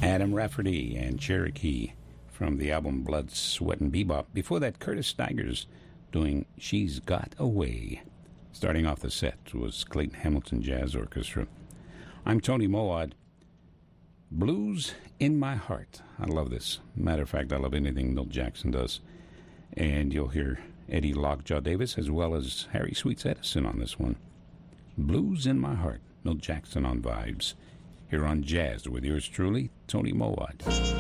Adam Rafferty and Cherokee from the album Blood, Sweat, and Bebop. Before that, Curtis Stigers doing She's Got Away. Starting off the set was Clayton Hamilton Jazz Orchestra. I'm Tony Moad. Blues in My Heart. I love this. Matter of fact, I love anything Milt Jackson does. And you'll hear Eddie Lockjaw Davis as well as Harry Sweets Edison on this one. Blues in My Heart. Milt Jackson on Vibes. Here on Jazz with yours truly, Tony Moad.